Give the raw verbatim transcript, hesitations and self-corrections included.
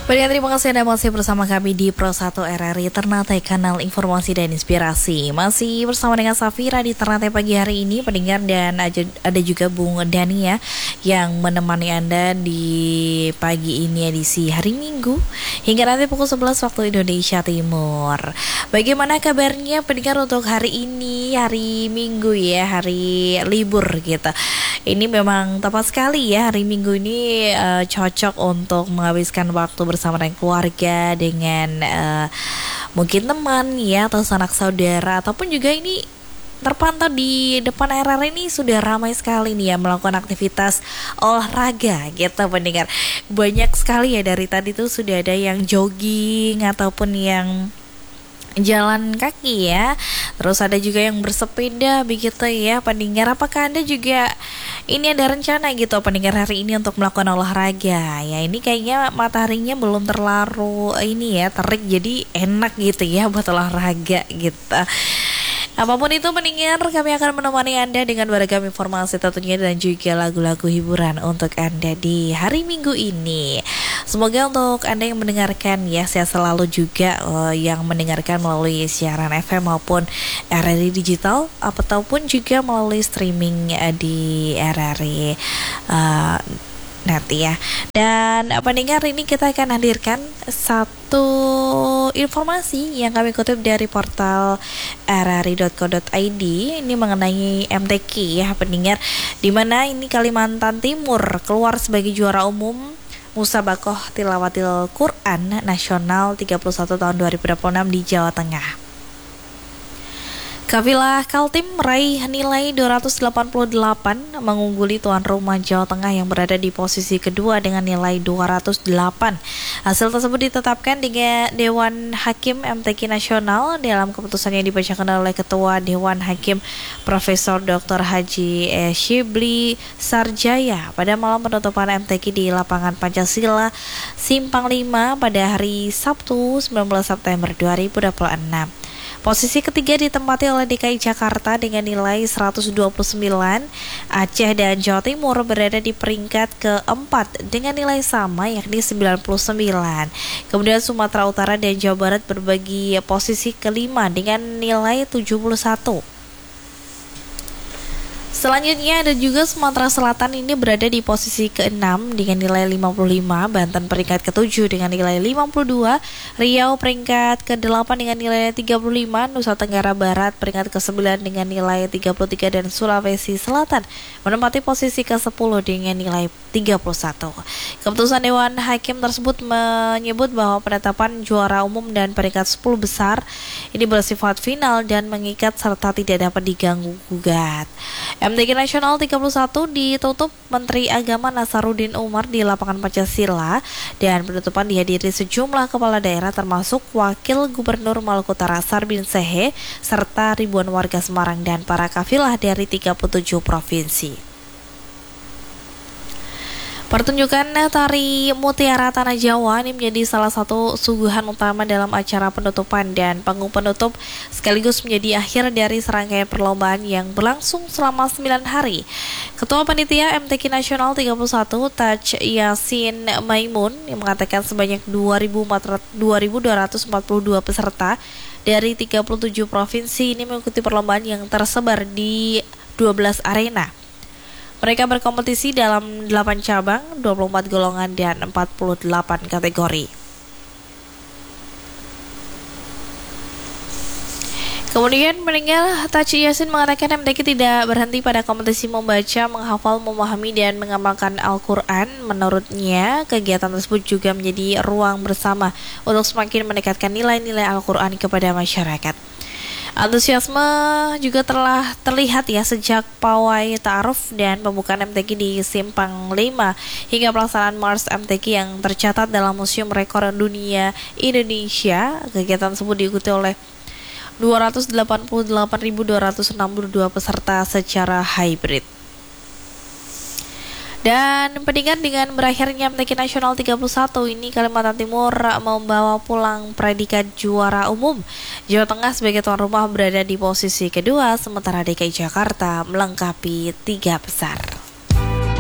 Baik, terima kasih Anda masih bersama kami di Pro satu R R I Ternate, kanal informasi dan inspirasi. Masih bersama dengan Safira di Ternate pagi hari ini, pendengar, dan ada juga Bung Dani ya, yang menemani Anda di pagi ini edisi hari Minggu hingga nanti pukul sebelas waktu Indonesia Timur. Bagaimana kabarnya pendengar untuk hari ini, hari Minggu ya, hari libur gitu. Ini memang tepat sekali ya, hari Minggu ini uh, cocok untuk menghabiskan waktu bersama dengan keluarga, dengan uh, mungkin teman ya, atau sanak saudara, ataupun juga ini terpantau di depan R R ini sudah ramai sekali nih ya melakukan aktivitas olahraga gitu pendengar. Banyak sekali ya, dari tadi tuh sudah ada yang jogging ataupun yang jalan kaki ya. Terus ada juga yang bersepeda begitu ya pendengar. Apakah Anda juga ini ada rencana gitu pendengar hari ini untuk melakukan olahraga? Ya ini kayaknya mataharinya belum terlalu ini ya terik, jadi enak gitu ya buat olahraga gitu. Apapun itu pendengar, kami akan menemani Anda dengan beragam informasi tentunya dan juga lagu-lagu hiburan untuk Anda di hari Minggu ini. Semoga untuk Anda yang mendengarkan ya, sehat selalu juga uh, yang mendengarkan melalui siaran F M maupun R R I digital, ataupun juga melalui streaming uh, di R R I uh, nanti ya. Dan pendengar, ini kita akan hadirkan satu informasi yang kami kutip dari portal r r i dot co dot i d ini mengenai M T Q ya pendengar, di mana ini Kalimantan Timur keluar sebagai juara umum Musabaqah Tilawatil Quran Nasional tiga puluh satu tahun dua ribu dua puluh enam di Jawa Tengah. Kafilah Kaltim meraih nilai dua ratus delapan puluh delapan, mengungguli tuan rumah Jawa Tengah yang berada di posisi kedua dengan nilai dua ratus delapan. Hasil tersebut ditetapkan dengan Dewan Hakim M T Q Nasional dalam keputusan yang dibacakan oleh Ketua Dewan Hakim Profesor Doktor Haji E. Shibli Sarjaya pada malam penutupan M T Q di lapangan Pancasila Simpang lima pada hari Sabtu sembilan belas September dua ribu dua puluh enam. Posisi ketiga ditempati oleh D K I Jakarta dengan nilai seratus dua puluh sembilan. Aceh dan Jawa Timur berada di peringkat keempat dengan nilai sama yakni sembilan puluh sembilan. Kemudian Sumatera Utara dan Jawa Barat berbagi posisi kelima dengan nilai tujuh puluh satu. Selanjutnya ada juga Sumatera Selatan, ini berada di posisi keenam dengan nilai lima puluh lima, Banten peringkat ketujuh dengan nilai lima puluh dua, Riau peringkat kedelapan dengan nilai tiga puluh lima, Nusa Tenggara Barat peringkat kesembilan dengan nilai tiga puluh tiga, dan Sulawesi Selatan menempati posisi kesepuluh dengan nilai tiga puluh satu. Keputusan Dewan Hakim tersebut menyebut bahwa penetapan juara umum dan peringkat sepuluh besar ini bersifat final dan mengikat serta tidak dapat diganggu gugat. M T Q Nasional tiga puluh satu ditutup Menteri Agama Nasaruddin Umar di lapangan Pancasila, dan penutupan dihadiri sejumlah kepala daerah termasuk Wakil Gubernur Maluku Utara Sarbin Sehe serta ribuan warga Semarang dan para kafilah dari tiga puluh tujuh provinsi. Pertunjukan tari Mutiara Tanah Jawa ini menjadi salah satu suguhan utama dalam acara penutupan dan panggung penutup, sekaligus menjadi akhir dari serangkaian perlombaan yang berlangsung selama sembilan hari. Ketua Panitia M T Q Nasional tiga puluh satu Taj Yasin Maimun yang mengatakan sebanyak dua ribu dua ratus empat puluh dua peserta dari tiga puluh tujuh provinsi ini mengikuti perlombaan yang tersebar di dua belas arena. Mereka berkompetisi dalam delapan cabang, dua puluh empat golongan, dan empat puluh delapan kategori. Kemudian meninggal Taj Yasin mengatakan M T Q tidak berhenti pada kompetisi membaca, menghafal, memahami, dan mengamalkan Al-Quran. Menurutnya, kegiatan tersebut juga menjadi ruang bersama untuk semakin mendekatkan nilai-nilai Al-Quran kepada masyarakat. Antusiasme juga telah terlihat ya sejak pawai ta'aruf dan pembukaan M T Q di Simpang lima hingga pelaksanaan Mars M T Q yang tercatat dalam Museum Rekor Dunia Indonesia. Kegiatan tersebut diikuti oleh dua ratus delapan puluh delapan ribu dua ratus enam puluh dua peserta secara hybrid. Dan pendengar, dengan berakhirnya M T Q Nasional tiga puluh satu ini, Kalimantan Timur membawa pulang predikat juara umum. Jawa Tengah sebagai tuan rumah berada di posisi kedua, sementara D K I Jakarta melengkapi tiga besar.